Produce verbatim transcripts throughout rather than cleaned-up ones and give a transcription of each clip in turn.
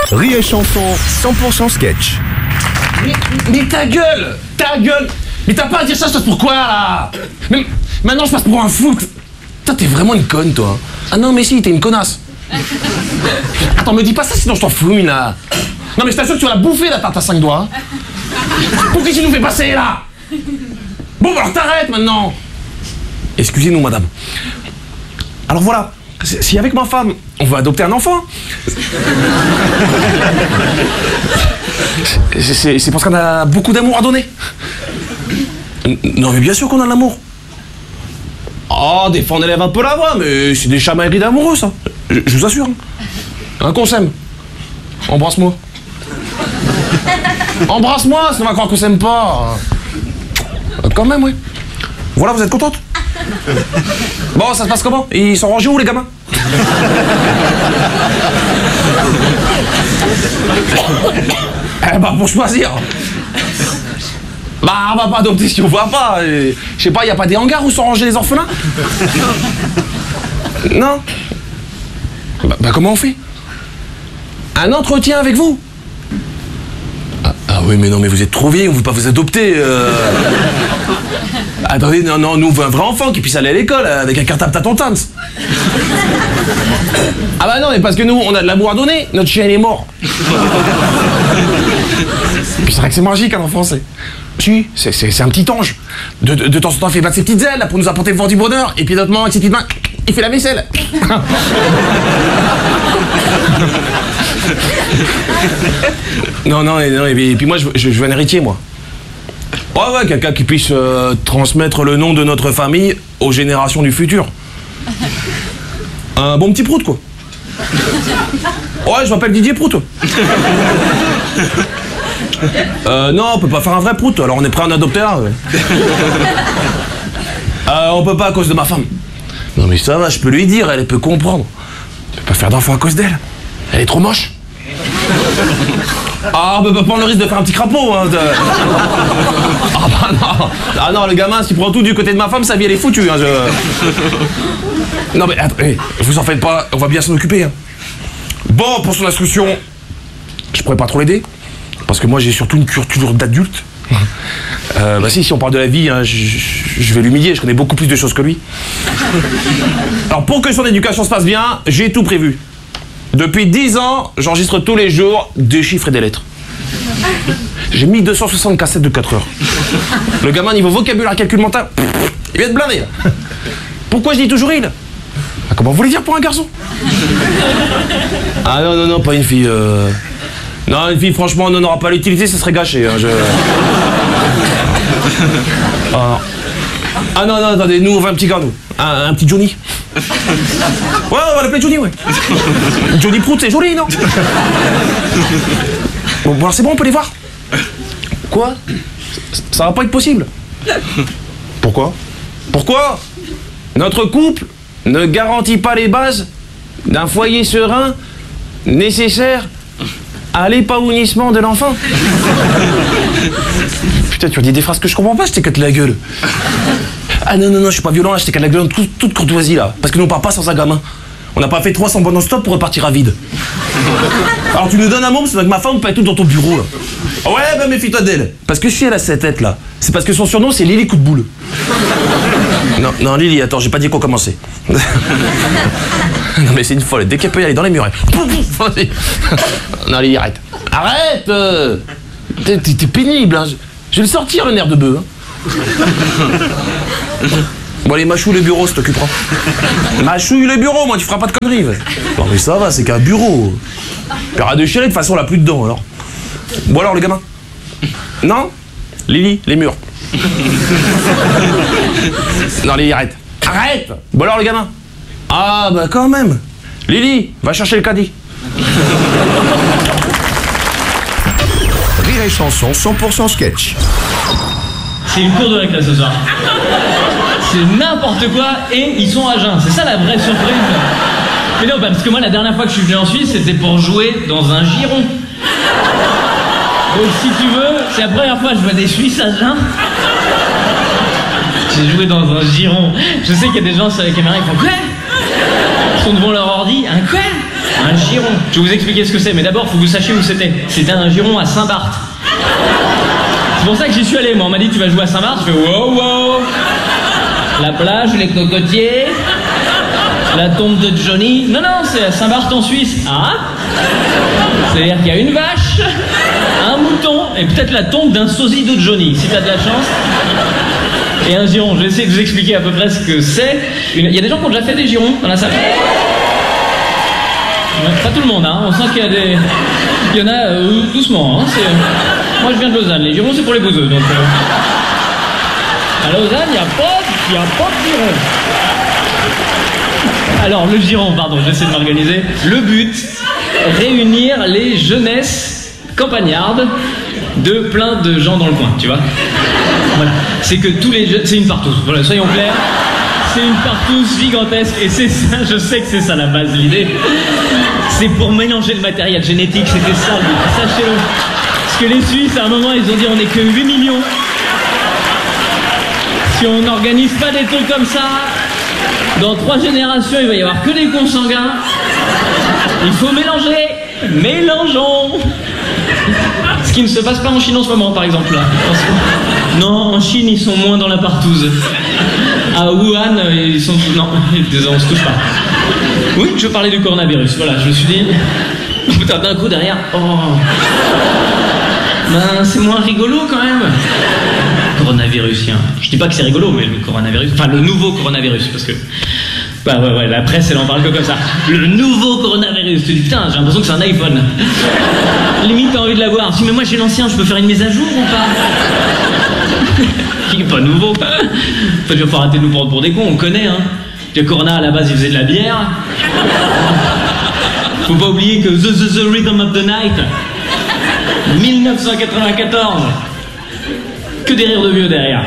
Rire et Chanson, cent pour cent sketch. Mais, mais ta gueule Ta gueule Mais t'as pas à dire ça, je passe pour quoi, là? Mais maintenant, je passe pour un fou. Putain, t'es vraiment une conne, toi. Ah non, mais si, t'es une connasse. Attends, me dis pas ça, sinon je t'en fous, là. Non, mais je t'assure que tu vas la bouffer, la tarte à cinq doigts. Pourquoi tu nous fais passer, là? Bon, bah alors t'arrêtes, maintenant. Excusez-nous, madame. Alors voilà, si avec ma femme, on veut adopter un enfant, c'est, c'est parce qu'on a beaucoup d'amour à donner. Non mais bien sûr qu'on a de l'amour. Oh, des fois on élève un peu la voix, mais c'est des chamailleries d'amoureux, ça. Je, je vous assure. Un qu'on s'aime. Embrasse-moi. Embrasse-moi, sinon on va croire qu'on s'aime pas. Quand même, oui. Voilà, vous êtes contente? Bon, ça se passe comment? Ils sont rangés où, les gamins? Eh bah, pour choisir. Bah, on va pas adopter si on voit pas. Je sais pas, y a pas des hangars où sont rangés les orphelins? Non. Bah, bah, comment on fait? Un entretien avec vous? Ah, ah oui, mais non, mais vous êtes trop vieille, on veut pas vous adopter. Euh... Attendez, non, non, nous on veut un vrai enfant qui puisse aller à l'école avec un cartable tâton-tans. Ah bah non, mais parce que nous, on a de l'amour à donner, notre chien il est mort. Puis c'est vrai que c'est magique un enfant, c'est... Si, c'est, c'est, c'est un petit ange. De, de, de temps en temps, il fait battre ses petites ailes là, pour nous apporter le vent du bonheur, et puis d'autres moments, avec ses petites mains, il fait la vaisselle. Non, non, et, non, et puis moi, je, je, je veux un héritier, moi. Ouais, ouais, quelqu'un qui puisse euh, transmettre le nom de notre famille aux générations du futur. Un bon petit prout, quoi. Ouais, je m'appelle Didier Prout. Euh, non, on peut pas faire un vrai prout, alors on est prêt à en adopter un. Ouais. Euh, on peut pas à cause de ma femme. Non mais ça va, je peux lui dire, elle peut comprendre. Je peux pas faire d'enfant à cause d'elle. Elle est trop moche. Ah, on peut pas prendre le risque de faire un petit crapaud, hein. De... Ah bah non. Ah non, le gamin, s'il prend tout du côté de ma femme, sa vie elle est foutue, hein. Je... Non mais attendez, vous en faites pas, on va bien s'en occuper, hein. Bon, pour son instruction, je pourrais pas trop l'aider, parce que moi j'ai surtout une culture d'adulte. Euh, bah si, si on parle de la vie, hein, je, je vais l'humilier, je connais beaucoup plus de choses que lui. Alors pour que son éducation se passe bien, j'ai tout prévu. Depuis dix ans, j'enregistre tous les jours des chiffres et des lettres. J'ai mis deux cent soixante cassettes de quatre heures. Le gamin, niveau vocabulaire, calcul mental, il vient de blindé, là. Pourquoi je dis toujours il? Ah, comment vous voulez dire pour un garçon? Ah non, non, non, pas une fille. Euh... Non, une fille, franchement, on n'en aura pas l'utilité, ça serait gâché. Hein, je... ah. ah non, non, attendez, nous, on veut un petit gars, nous. Un, un petit Johnny. Ouais, on va l'appeler Johnny, ouais. Johnny Prout, c'est joli, non? Bon, bon alors c'est bon, on peut les voir. Quoi? Ça va pas être possible. Pourquoi? Pourquoi? Notre couple ne garantit pas les bases d'un foyer serein nécessaire à l'épanouissement de l'enfant. Putain, tu as dit des phrases que je comprends pas, je t'éclate la gueule. Ah non, non, non, je suis pas violent, là, je t'éclate la gueule en toute, toute courtoisie, là. Parce que nous, on part pas sans un gamin. On n'a pas fait trois cents bonnes stop pour repartir à vide. Alors tu nous donnes un mot, c'est que ma femme peut être tout dans ton bureau, là. Ouais, bah méfie-toi d'elle. Parce que si elle a cette tête, là, c'est parce que son surnom, c'est Lily Coup de Boule. Non, non, Lily, attends, j'ai pas dit qu'on commençait. Non, mais c'est une folle, dès qu'elle peut y aller dans les murs. Elle... Non, Lily, arrête. Arrête euh... T'es, t'es pénible, hein. Je vais le sortir, le nerf de bœuf. Hein. Bon, allez, mâchouille le bureau, ça t'occupera. Mâchouille le bureau, moi, tu feras pas de conneries. Ouais. Non, mais ça va, c'est qu'un bureau. Père de chialer, de toute façon, on l'a plus dedans, alors. Bon, alors, le gamin? Non? Lily, les murs. Non, Lily, arrête. Arrête! Bon, alors, le gamin? Ah, bah, quand même. Lily, va chercher le caddie. Rire et Chanson, cent pour cent sketch. C'est une cour de récré ce soir. C'est n'importe quoi et ils sont à jeun. C'est ça la vraie surprise. Mais non, parce que moi la dernière fois que je suis venu en Suisse, c'était pour jouer dans un giron. Donc si tu veux, c'est la première fois que je vois des Suisses à jeun. J'ai joué dans un giron. Je sais qu'il y a des gens sur la caméra qui font quoi? Ils sont devant leur ordi. Un quoi? Un giron. Je vais vous expliquer ce que c'est, mais d'abord, faut que vous sachiez où c'était. C'était un giron à Saint-Barth. C'est pour ça que j'y suis allé. Moi, on m'a dit, tu vas jouer à Saint-Barth. Je fais, wow, wow. La plage, les cocotiers, la tombe de Johnny. Non, non, c'est à Saint-Barth en Suisse. Ah. C'est-à-dire qu'il y a une vache, un mouton, et peut-être la tombe d'un sosie de Johnny, si t'as de la chance. Et un giron. Je vais essayer de vous expliquer à peu près ce que c'est. Il y a des gens qui ont déjà fait des girons dans la salle. Pas tout le monde, hein. On sent qu'il y a des... Il y en a euh, doucement, hein. C'est... Moi, je viens de Lausanne. Les girons, c'est pour les bouseux, donc... Euh... À Lausanne, il n'y a pas... Il n'y a pas de giron. Alors, le giron, pardon, j'essaie de m'organiser. Le but, réunir les jeunesses campagnardes de plein de gens dans le coin, tu vois. Voilà. C'est que tous les jeunes... C'est une partouze. Voilà, soyons clairs. C'est une partouze gigantesque. Et c'est ça, je sais que c'est ça la base de l'idée. C'est pour mélanger le matériel génétique. C'était ça le but. Sachez-le. Parce que les Suisses, à un moment, ils ont dit on n'est que huit millions. Si on n'organise pas des trucs comme ça, dans trois générations, il va y avoir que des consanguins. Il faut mélanger. Mélangeons. Ce qui ne se passe pas en Chine en ce moment, par exemple. Là. Non, en Chine, ils sont moins dans la partouze. À Wuhan, ils sont... Non, désolé, on se touche pas. Oui, je parlais du coronavirus. Voilà, je me suis dit... Putain, d'un coup, derrière... Oh... Ben, c'est moins rigolo, quand même. Coronavirusien. Je dis pas que c'est rigolo, mais le coronavirus... Enfin, le nouveau coronavirus, parce que... Bah ouais, ouais, la presse, elle en parle que comme ça. Le nouveau coronavirus. Tu te dis, putain, j'ai l'impression que c'est un iPhone. Limite, t'as envie de l'avoir. Si, mais moi, j'ai l'ancien, je peux faire une mise à jour ou pas? Qui est pas nouveau. Faut déjà faut arrêter de nous prendre pour des cons, on connaît, hein. Le Corona, à la base, il faisait de la bière. Faut pas oublier que The, the, the Rhythm of the Night, dix-neuf cent quatre-vingt-quatorze. Que des rires de vieux derrière.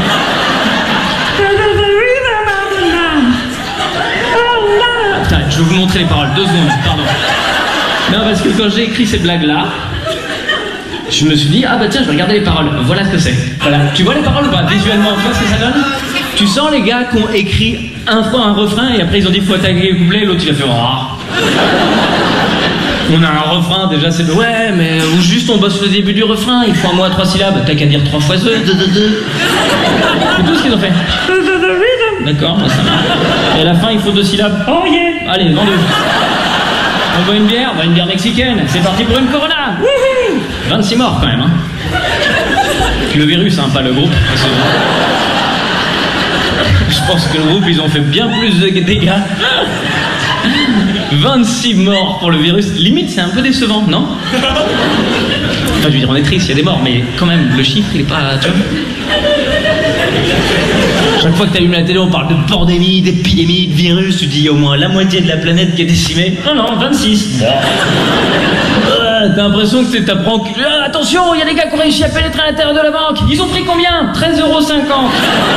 Putain, je vais vous montrer les paroles, deux secondes, pardon. Non, parce que quand j'ai écrit ces blagues-là, je me suis dit, ah bah tiens, je vais regarder les paroles. Voilà ce que c'est. Voilà. Tu vois les paroles ou pas? Visuellement, tu vois ce que ça donne? Tu sens les gars qui ont écrit un fois un refrain et après ils ont dit, faut attaquer le couplet, l'autre il a fait, oh. On a un refrain, déjà c'est... Ouais, mais ou juste on bosse le début du refrain, il faut un mot à trois syllabes, t'as qu'à dire trois fois deux, deux, deux, deux. C'est tout ce qu'ils ont fait. D'accord, bah ça marche. Et à la fin, il faut deux syllabes. Oh yeah. Allez, vendu. On boit une bière, on boit une bière mexicaine. C'est parti pour une Corona. Wouhou. vingt-six morts quand même, hein. Le virus, hein, pas le groupe. Je pense que le groupe, ils ont fait bien plus de dégâts. vingt-six morts pour le virus. Limite, c'est un peu décevant, non? Enfin, je veux dire, on est triste, il y a des morts, mais quand même, le chiffre, il est pas... Tu vois? Chaque fois que tu allumes la télé, on parle de pandémie, d'épidémie, de virus, tu dis il y a au moins la moitié de la planète qui est décimée. Non, non, vingt-six. euh, T'as l'impression que t'apprends que... Ah, attention, il y a des gars qui ont réussi à pénétrer à l'intérieur de la banque. Ils ont pris combien? treize euros cinquante.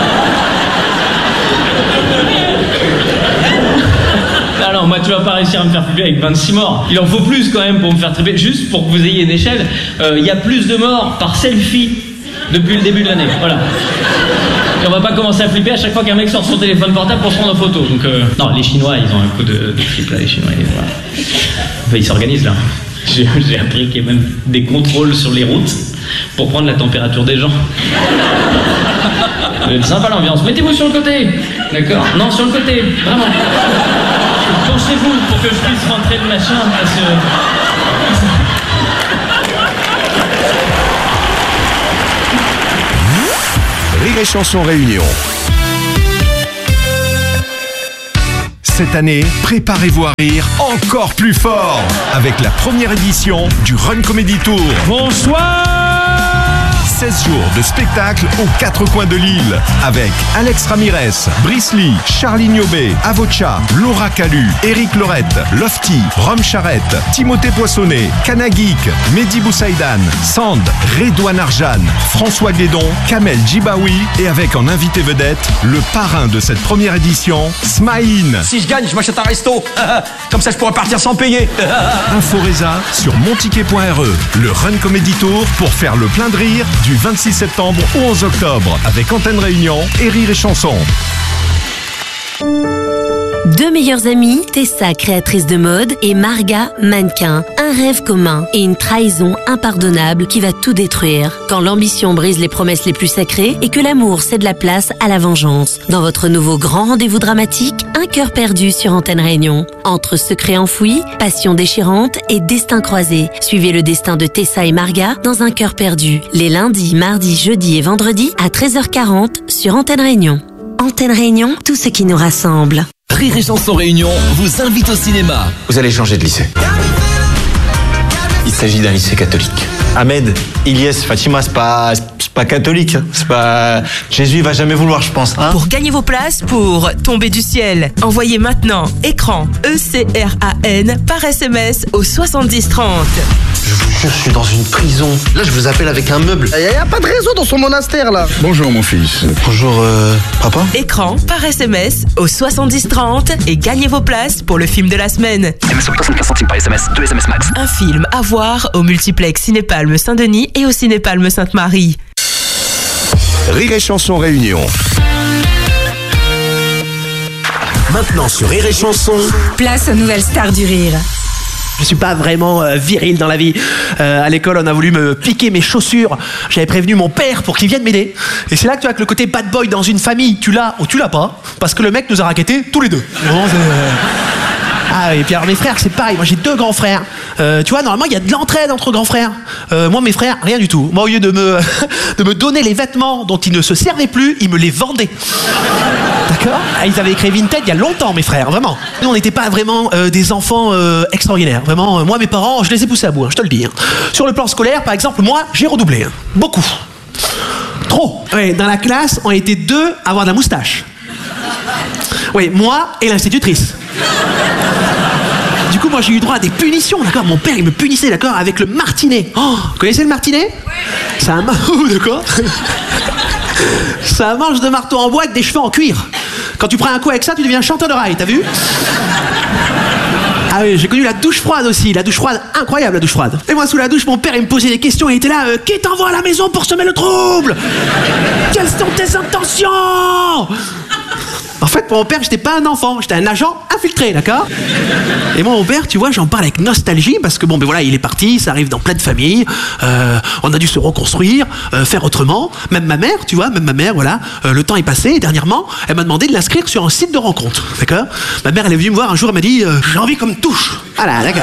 Alors moi tu vas pas réussir à me faire flipper avec vingt-six morts. Il en faut plus quand même pour me faire tripper. Juste pour que vous ayez une échelle, il euh, y a plus de morts par selfie depuis le début de l'année. Voilà. Et on va pas commencer à flipper à chaque fois qu'un mec sort son téléphone portable pour se prendre en photo. Donc euh... non, les Chinois ils ont un coup de, de flip là, les Chinois. Ils, voilà. Enfin, ils s'organisent là. J'ai, j'ai appris qu'il y a même des contrôles sur les routes pour prendre la température des gens. C'est sympa l'ambiance. Mettez-vous sur le côté. D'accord? Non, sur le côté. Vraiment. Penchez-vous pour que je puisse rentrer le machin parce que... Rire et Chanson Réunion. Cette année, préparez-vous à rire encore plus fort avec la première édition du Run Comedy Tour. Bonsoir! seize jours de spectacle aux quatre coins de l'île avec Alex Ramirez, Brice Lee, Charlie Niobé, Avocha, Laura Calu, Eric Lorette, Lofty, Rome Charrette, Timothée Poissonnet, Kanagik, Mehdi Boussaïdan, Sand, Redouane Arjan, François Guédon, Kamel Djibaoui et avec en invité vedette le parrain de cette première édition, Smaïn. Si je gagne, je m'achète un resto. Comme ça, je pourrais partir sans payer. Inforesa sur monticket point r e. Le Run Comedy Tour pour faire le plein de rire du vingt-six septembre au onze octobre avec Antenne Réunion et Rire et Chanson. deux meilleures amies, Tessa, créatrice de mode, et Marga, mannequin. Un rêve commun et une trahison impardonnable qui va tout détruire. Quand l'ambition brise les promesses les plus sacrées et que l'amour cède la place à la vengeance. Dans votre nouveau grand rendez-vous dramatique, Un cœur perdu sur Antenne Réunion. Entre secrets enfouis, passion déchirante et destin croisé. Suivez le destin de Tessa et Marga dans Un cœur perdu. Les lundis, mardis, jeudis et vendredis à treize heures quarante sur Antenne Réunion. Antenne Réunion, tout ce qui nous rassemble. Rire et Chanson Réunion vous invite au cinéma. Vous allez changer de lycée. Il s'agit d'un lycée catholique. Ahmed, Ilyes, Fatima, c'est pas, c'est pas catholique. C'est pas... Jésus il va jamais vouloir, je pense. Hein. Pour gagner vos places pour Tomber du ciel, envoyez maintenant écran E C R A N par S M S au soixante-dix trente. Je vous jure, je suis dans une prison. Là, je vous appelle avec un meuble. Il n'y a pas de réseau dans son monastère, là. Bonjour, mon fils. Bonjour, euh, papa. Écran par S M S au soixante-dix trente et gagnez vos places pour le film de la semaine. S M S soixante-quinze centimes par S M S, deux S M S max. Un film à voir au multiplex Cinépalme Saint-Denis et au Cinépalme Sainte-Marie. Rire et Chanson Réunion. Maintenant sur Rire et Chanson. Place aux nouvelles stars du rire. Je suis pas vraiment euh, viril dans la vie. Euh, à l'école, on a voulu me piquer mes chaussures. J'avais prévenu mon père pour qu'il vienne m'aider. Et c'est là que tu vois que le côté bad boy dans une famille, tu l'as ou tu l'as pas. Parce que le mec nous a raquettés tous les deux. Bon, euh... Ah et puis alors mes frères, c'est pareil. Moi j'ai deux grands frères. Euh, tu vois, normalement il y a de l'entraide entre grands frères. Euh, moi mes frères, rien du tout. Moi au lieu de me de me donner les vêtements dont ils ne se servaient plus, ils me les vendaient. D'accord ? Ah, ils avaient créé Vinted il y a longtemps, mes frères, vraiment. Nous, on n'était pas vraiment euh, des enfants euh, extraordinaires. Vraiment, euh, moi, mes parents, je les ai poussés à bout, hein, je te le dis. Hein. Sur le plan scolaire, par exemple, moi, j'ai redoublé. Hein. Beaucoup. Trop. Ouais, dans la classe, on était deux à avoir de la moustache. Oui, moi et l'institutrice. Du coup, moi, j'ai eu droit à des punitions, d'accord ? Mon père, il me punissait, d'accord, avec le martinet. Oh, vous connaissez le martinet ? C'est un marteau, d'accord ? C'est un manche de marteau en bois avec des cheveux en cuir. Quand tu prends un coup avec ça, tu deviens chanteur de rail, t'as vu ? Ah oui, j'ai connu la douche froide aussi, la douche froide, incroyable la douche froide. Et moi sous la douche, mon père il me posait des questions, il était là, euh, qui t'envoie à la maison pour semer le trouble ? Quelles sont tes intentions ? En fait, pour mon père, j'étais pas un enfant, j'étais un agent infiltré, d'accord ? Et moi, mon père, tu vois, j'en parle avec nostalgie parce que bon, ben voilà, il est parti, ça arrive dans plein de familles, euh, on a dû se reconstruire, euh, faire autrement. Même ma mère, tu vois, même ma mère, voilà, euh, le temps est passé et dernièrement, elle m'a demandé de l'inscrire sur un site de rencontre, d'accord ? Ma mère, elle est venue me voir un jour, elle m'a dit, euh, j'ai envie qu'on me touche. Voilà, d'accord.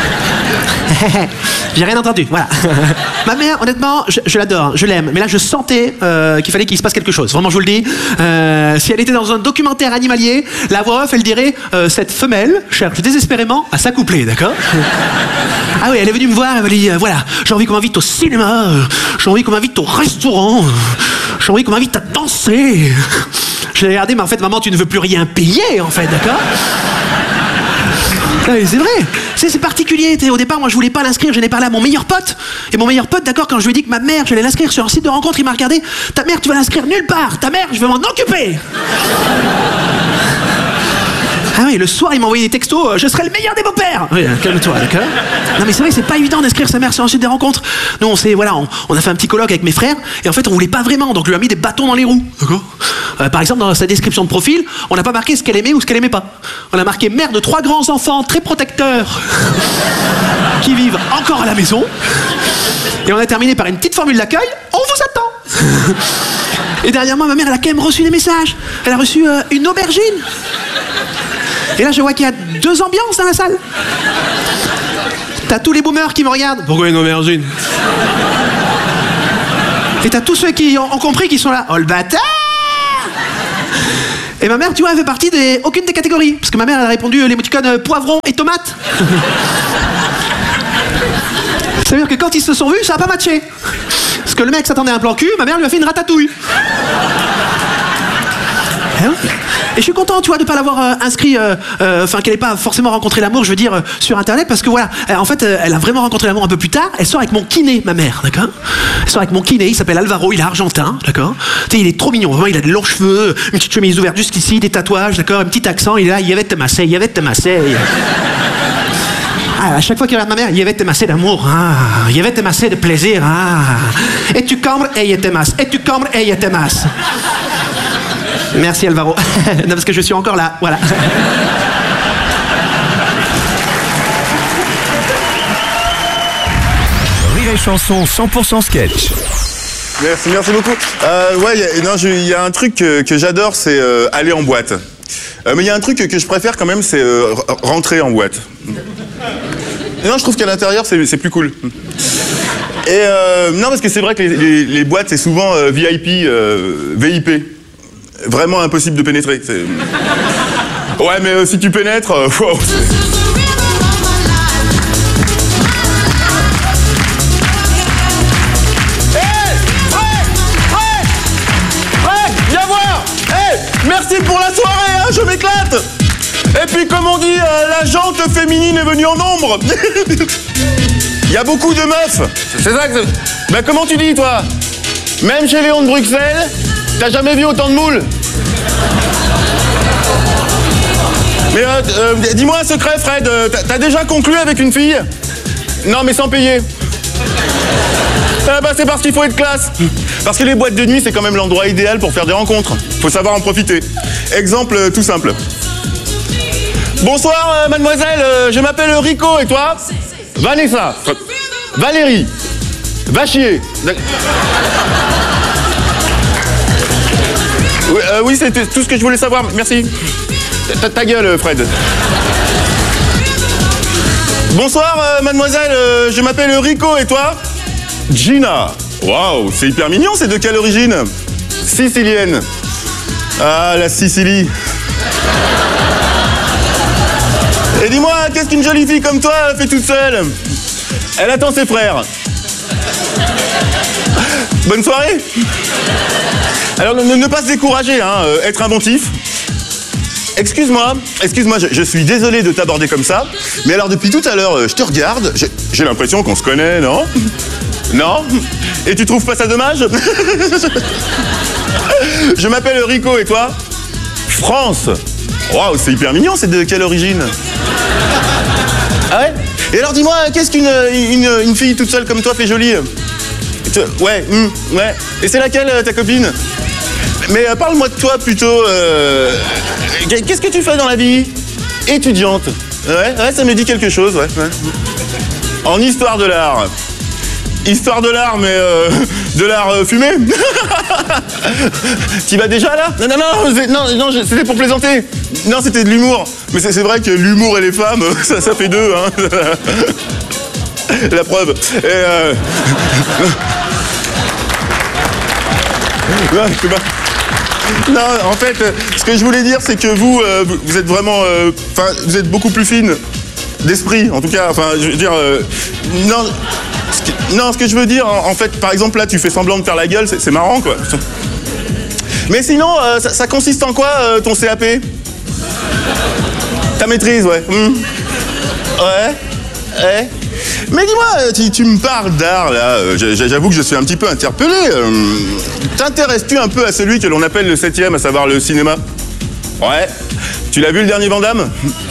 J'ai rien entendu, voilà. Ma mère, honnêtement, je, je l'adore, je l'aime, mais là, je sentais euh, qu'il fallait qu'il se passe quelque chose. Vraiment, je vous le dis. Euh, si elle était dans un documentaire animalier, la voix off, elle dirait euh, cette femelle cherche désespérément à s'accoupler, d'accord ? Ah oui, elle est venue me voir, elle m'a dit euh, voilà, j'ai envie qu'on m'invite au cinéma, euh, j'ai envie qu'on m'invite au restaurant, euh, j'ai envie qu'on m'invite à danser. Je l'ai regardé, mais en fait, maman, tu ne veux plus rien payer, en fait, d'accord ? Ah, c'est vrai, c'est, c'est particulier. Au départ, moi, je voulais pas l'inscrire. J'en ai parlé à mon meilleur pote. Et mon meilleur pote, d'accord, quand je lui ai dit que ma mère, j'allais l'inscrire sur un site de rencontre, il m'a regardé. Ta mère, tu vas l'inscrire nulle part. Ta mère, je vais m'en occuper. Ah oui, le soir, il m'a envoyé des textos. Euh, je serai le meilleur des beaux-pères. Oui, calme-toi, d'accord ? Non, mais c'est vrai, c'est pas évident d'inscrire sa mère sur un site de rencontre. Nous, on s'est, voilà, on, on a fait un petit colloque avec mes frères. Et en fait, on voulait pas vraiment. Donc, je lui a mis des bâtons dans les roues. D'accord ? Euh, par exemple, dans sa description de profil, on n'a pas marqué ce qu'elle aimait ou ce qu'elle aimait pas. On a marqué mère de trois grands enfants très protecteurs qui vivent encore à la maison. Et on a terminé par une petite formule d'accueil. On vous attend. Et dernièrement, ma mère, elle a quand même reçu des messages. Elle a reçu euh, une aubergine. Et là, je vois qu'il y a deux ambiances dans la salle. T'as tous les boomers qui me regardent. Pourquoi une aubergine ? Et t'as tous ceux qui ont, ont compris qui sont là. Oh le bâtard ! Et ma mère, tu vois, elle fait partie des aucune des catégories. Parce que ma mère, elle a répondu l'émoticône euh, poivron et tomate. Ça veut dire que quand ils se sont vus, ça a pas matché. Parce que le mec s'attendait à un plan cul, ma mère lui a fait une ratatouille. Eh ouais. Et je suis content, tu vois, de pas l'avoir euh, inscrit, enfin euh, euh, qu'elle n'ait pas forcément rencontré l'amour, je veux dire, euh, sur Internet, parce que voilà, elle, en fait, euh, elle a vraiment rencontré l'amour un peu plus tard. Elle sort avec mon kiné, ma mère, d'accord ? Elle sort avec mon kiné, il s'appelle Alvaro, il est argentin, d'accord ? Tu sais, il est trop mignon, vraiment, il a de longs cheveux, une petite chemise ouverte jusqu'ici, des tatouages, d'accord ? Un petit accent, il est là, il y avait te masser, il y avait te masser. Ah, à chaque fois qu'il regarde ma mère, il y avait te masser d'amour, ah, il y avait te masser de plaisir, ah. Et tu cambres et il te masse, et tu cambres et il te masse. Merci Alvaro. Non, parce que je suis encore là, voilà. Rire et chanson cent pour cent sketch. Merci, merci beaucoup. Euh, ouais, y a, non, il y a un truc que, que j'adore, c'est euh, aller en boîte. Euh, mais il y a un truc que, que je préfère quand même, c'est euh, rentrer en boîte. Et non, je trouve qu'à l'intérieur, c'est, c'est plus cool. Et euh, non, parce que c'est vrai que les, les, les boîtes, c'est souvent euh, V I P, euh, V I P. Vraiment impossible de pénétrer. C'est... Ouais, mais euh, si tu pénètres, euh, wow, c'est... Merci pour la soirée, hein, je m'éclate. Et puis comme on dit, euh, la jante féminine est venue en nombre. Il y a beaucoup de meufs. C'est ça que... Ben comment tu dis toi? Même chez Léon de Bruxelles, t'as jamais vu autant de moules? Mais euh, euh, dis-moi un secret Fred, t'as, t'as déjà conclu avec une fille? Non mais sans payer. Ah bah c'est parce qu'il faut être classe. Parce que les boîtes de nuit, c'est quand même l'endroit idéal pour faire des rencontres. Faut savoir en profiter. Exemple euh, tout simple. Bonsoir euh, mademoiselle, euh, je m'appelle Rico et toi? Vanessa. Valérie. Va chier. Oui, euh, oui c'est tout ce que je voulais savoir, merci. Ta, ta gueule Fred. Bonsoir euh, mademoiselle, euh, je m'appelle Rico et toi? Gina. Waouh, c'est hyper mignon, c'est de quelle origine? Sicilienne. Ah, la Sicile. Et dis-moi, qu'est-ce qu'une jolie fille comme toi fait toute seule? Elle attend ses frères. Bonne soirée. Alors, ne, ne pas se décourager, hein, euh, être inventif. Excuse-moi, excuse-moi, je, je suis désolé de t'aborder comme ça, mais alors depuis tout à l'heure, euh, je te regarde, j'ai, j'ai l'impression qu'on se connaît, non? Non? Et tu trouves pas ça dommage? Je m'appelle Rico et toi? France. Waouh, c'est hyper mignon, c'est de quelle origine? Ah ouais? Et alors dis-moi, qu'est-ce qu'une une, une fille toute seule comme toi fait jolie? Ouais, hum, ouais. Et c'est laquelle ta copine? Mais euh, parle-moi de toi plutôt. Euh... Qu'est-ce que tu fais dans la vie? Étudiante. Ouais, ouais, ça me dit quelque chose, ouais. ouais. En histoire de l'art. Histoire de l'art, mais euh, de l'art euh, fumé. Tu vas déjà là? Non, non, non, c'est, non, non, c'était pour plaisanter. Non, c'était de l'humour. Mais c'est, c'est vrai que l'humour et les femmes, ça, ça fait deux, hein. La preuve. Et euh... non, c'est pas... non, en fait, ce que je voulais dire, c'est que vous, euh, vous êtes vraiment, enfin, euh, vous êtes beaucoup plus fine d'esprit, en tout cas. Enfin, je veux dire, euh, non. Ce que, non, ce que je veux dire, en, en fait, par exemple, là, tu fais semblant de faire la gueule, c'est, c'est marrant, quoi. Mais sinon, euh, ça, ça consiste en quoi, euh, ton C A P? Ta maîtrise, ouais. Mmh. Ouais. Ouais. Mais dis-moi, tu, tu me parles d'art, là. Euh, j'avoue que je suis un petit peu interpellé. Euh, t'intéresses-tu un peu à celui que l'on appelle le septième, à savoir le cinéma? Ouais. Tu l'as vu, le dernier Van Damme?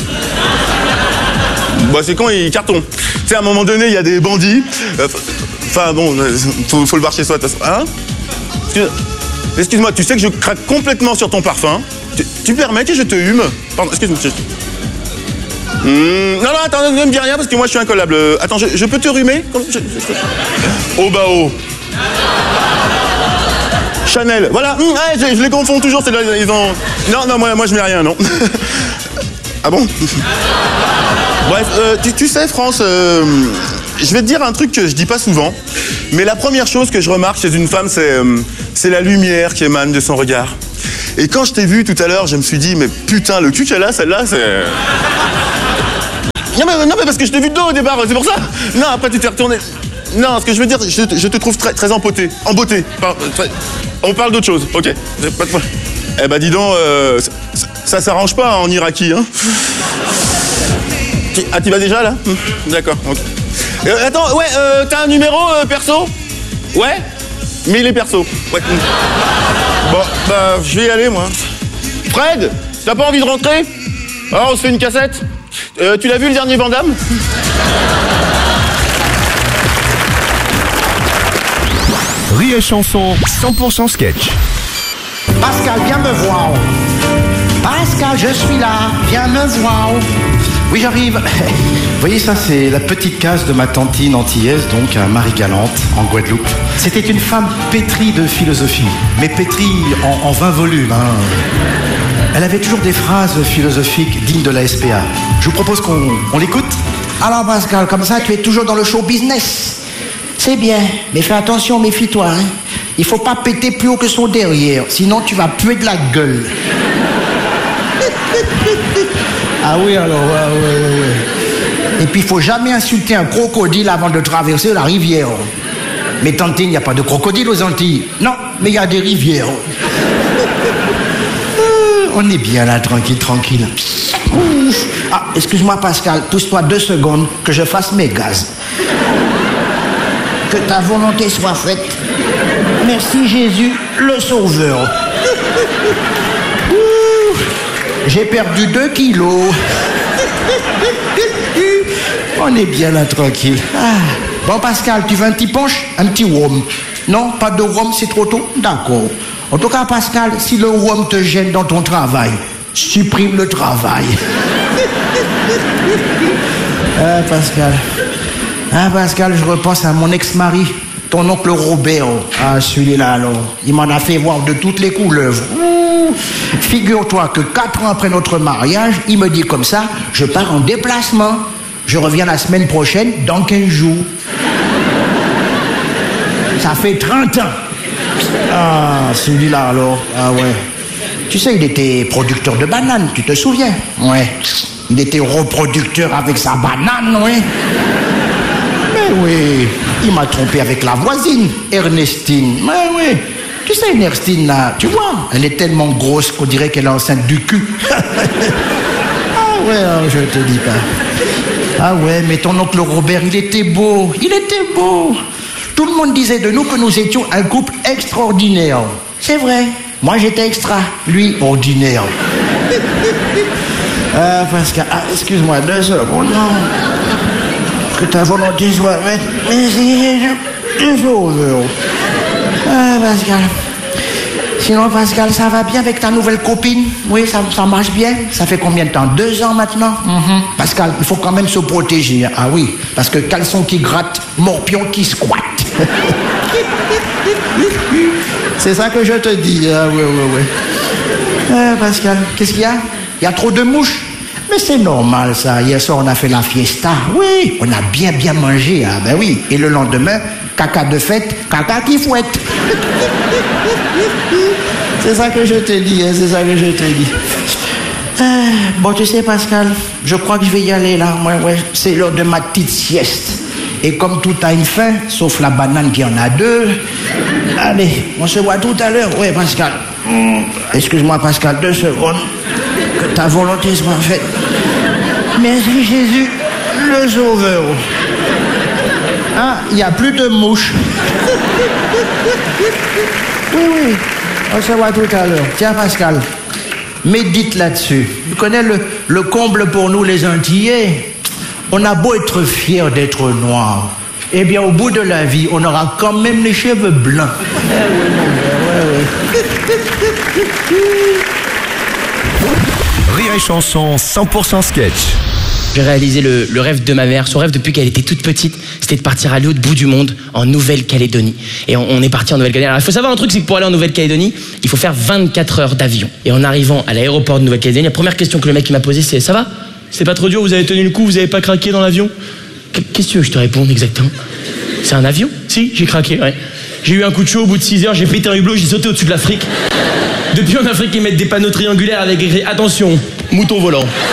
Bah, c'est quand il cartonne. Tu sais, à un moment donné, il y a des bandits. Enfin, euh, bon, faut, faut le voir chez soi, de toute façon. Hein? Excuse, excuse-moi, tu sais que je craque complètement sur ton parfum. Tu, tu permets que je te hume? Pardon, excuse-moi. Je... Mmh, non, non, attends, ne me dis rien parce que moi je suis incollable. Euh, attends, je, je peux te rhumer? je, je... Oh bah oh. Chanel, voilà. Mmh, ouais, je, je les confonds toujours. C'est là, ils ont... Non, non, moi, moi je mets rien, non. Ah bon? Bref, euh, tu, tu sais, France, euh, je vais te dire un truc que je dis pas souvent, mais la première chose que je remarque chez une femme, c'est, euh, c'est la lumière qui émane de son regard. Et quand je t'ai vu tout à l'heure, je me suis dit, mais putain, le cul qu'elle a, celle-là, c'est... Non mais, non mais parce que je t'ai vu de dos au départ, c'est pour ça. Non, après tu t'es retourné. Non, ce que je veux dire, je, je te trouve très, très empoté. En beauté. Enfin, très... On parle d'autre chose, ok. Pas de... Eh ben dis donc, euh, ça, ça s'arrange pas en Iraki, hein. Ah, tu vas déjà là? D'accord, ok. Euh, attends, ouais, euh, t'as un numéro euh, perso? Ouais? Mais il est perso. Ouais. Bon, bah, je vais y aller, moi. Fred, t'as pas envie de rentrer? Ah, on se fait une cassette? Euh, tu l'as vu le dernier Van Damme? Rire et chanson cent pour cent sketch. Pascal, viens me voir. Pascal, je suis là, viens me voir. Oui, j'arrive. Vous voyez, ça, c'est la petite case de ma tantine antillaise, donc à Marie-Galante, en Guadeloupe. C'était une femme pétrie de philosophie, mais pétrie en, en vingt volumes. Hein. Elle avait toujours des phrases philosophiques dignes de la S P A. Je vous propose qu'on on l'écoute. Alors, Pascal, comme ça, tu es toujours dans le show business. C'est bien, mais fais attention, méfie-toi. Hein. Il faut pas péter plus haut que son derrière, sinon tu vas puer de la gueule. Ah oui, alors, ouais, ouais, ouais, ouais. Et puis, il faut jamais insulter un crocodile avant de traverser la rivière. Mais tantine, il n'y a pas de crocodile aux Antilles. Non, mais il y a des rivières. On est bien là, tranquille, tranquille. Ouf. Ah, excuse-moi, Pascal, pousse-toi deux secondes que je fasse mes gaz. Que ta volonté soit faite. Merci, Jésus, le Sauveur. J'ai perdu deux kilos. On est bien là, tranquille. Ah. Bon, Pascal, tu veux un petit punch? Un petit rhum? Non, pas de rhum, c'est trop tôt? D'accord. En tout cas, Pascal, si le rhum te gêne dans ton travail, supprime le travail. Ah, Pascal. Ah, Pascal, je repense à mon ex-mari, ton oncle Robert. Ah, celui-là, alors. Il m'en a fait voir de toutes les couleurs. Figure-toi que quatre ans après notre mariage, il me dit comme ça, je pars en déplacement. Je reviens la semaine prochaine, dans quinze jours. Ça fait trente ans. Ah, celui-là alors. Ah ouais. Tu sais, il était producteur de bananes, tu te souviens? Ouais. Il était reproducteur avec sa banane, ouais. Mais oui, il m'a trompé avec la voisine, Ernestine. Mais oui. Tu sais, Ernestine, là, tu vois, elle est tellement grosse qu'on dirait qu'elle est enceinte du cul. Ah ouais, oh, je te dis pas. Ah ouais, mais ton oncle Robert, il était beau. Il était beau. Tout le monde disait de nous que nous étions un couple extraordinaire. C'est vrai. Moi, j'étais extra. Lui, ordinaire. Ah, Pascal, ah, excuse-moi, deux secondes. Que ta volonté soit faite. Merci, je Sauveur. Ah, Pascal. Sinon, Pascal, ça va bien avec ta nouvelle copine? Oui, ça, ça marche bien? Ça fait combien de temps? Deux ans maintenant? Mm-hmm. Pascal, il faut quand même se protéger. Ah oui, parce que caleçon qui gratte, morpion qui squatte. C'est ça que je te dis. Ah oui, oui, oui. Ah, Pascal, qu'est-ce qu'il y a? Il y a trop de mouches? Mais c'est normal, ça. Hier soir, on a fait la fiesta. Oui, on a bien, bien mangé. Ah ben oui. Et le lendemain, caca de fête, caca qui fouette. C'est ça que je te dis, hein, c'est ça que je te dis. Euh, bon, tu sais, Pascal, je crois que je vais y aller, là. Ouais, ouais, c'est l'heure de ma petite sieste. Et comme tout a une fin, sauf la banane qui en a deux, allez, on se voit tout à l'heure. Oui, Pascal. Mmh. Excuse-moi, Pascal, deux secondes. Que ta volonté soit faite. Merci, Jésus, le Sauveur. Ah, il n'y a plus de mouches. Oui, oui, on se voit tout à l'heure. Tiens, Pascal, médite là-dessus. Tu connais le, le comble pour nous, les Antillais? On a beau être fiers d'être noirs, eh bien, au bout de la vie, on aura quand même les cheveux blancs. Eh oui, mon gars, ouais, ouais. Rire et chanson cent pour cent sketch. J'ai réalisé le, le rêve de ma mère. Son rêve depuis qu'elle était toute petite, c'était de partir à l'autre bout du monde, en Nouvelle-Calédonie. Et on, on est parti en Nouvelle-Calédonie. Alors il faut savoir un truc, c'est que pour aller en Nouvelle-Calédonie, il faut faire vingt-quatre heures d'avion. Et en arrivant à l'aéroport de Nouvelle-Calédonie, la première question que le mec m'a posée, c'est « Ça va? C'est pas trop dur? Vous avez tenu le coup? Vous avez pas craqué dans l'avion ?» Qu'est-ce que tu veux que je te réponde exactement? C'est un avion? Si, j'ai craqué, ouais. J'ai eu un coup de chaud au bout de six heures, j'ai pété un hublot, j'ai sauté au-dessus de l'Afrique. Depuis en Afrique, ils mettent des panneaux triangulaires avec écrit « Attention, mouton volant ».